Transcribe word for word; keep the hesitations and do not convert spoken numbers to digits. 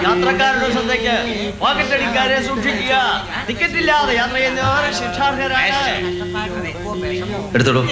യാത്രക്കാരുടെ ശ്രദ്ധയ്ക്ക് പോക്കറ്റടിക്കാരെ സൂക്ഷിക്കുക. ടിക്കറ്റ് ഇല്ലാതെ യാത്ര ചെയ്യുന്നവർ ശിക്ഷാർഹരാണ്. എടുത്തോളൂ.